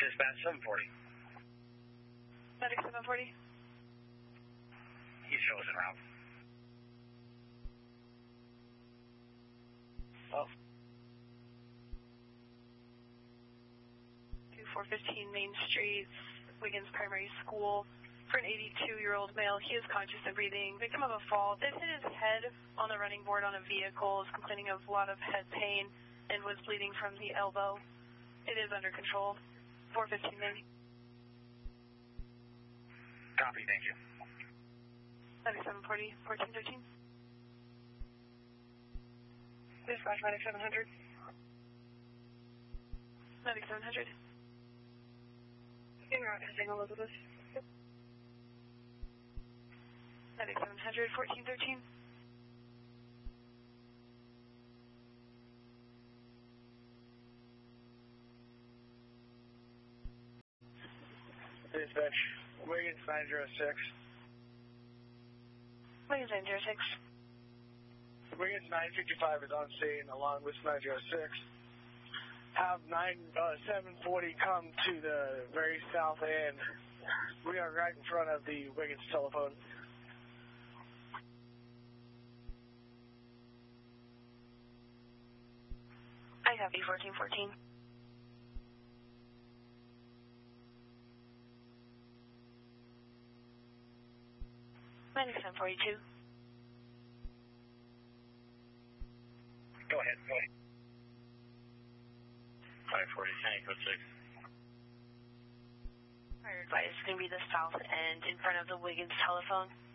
Dispatch 740. Medic 740. East Hills en route. Oh. 2415 Main Street, Wiggins Primary School. For an 82-year-old male, he is conscious and breathing. Victim of a fall. This hit his head on the running board on a vehicle. Is complaining of a lot of head pain and was bleeding from the elbow. It is under control. 415 maybe. Copy, thank you. 9740, 1413. Dispatch Medic 700. Medic 700. En route to St. Elizabeth. Medic 700, 1413. Dispatch, Wiggins 906. Wiggins 906. Wiggins 955 is on scene along with 906. Have 740 come to the very south end. We are right in front of the Wiggins telephone. I copy 1414. Medic 742. Go ahead. 540, Code 6. Fire advice is going to be the south end in front of the Wiggins telephone.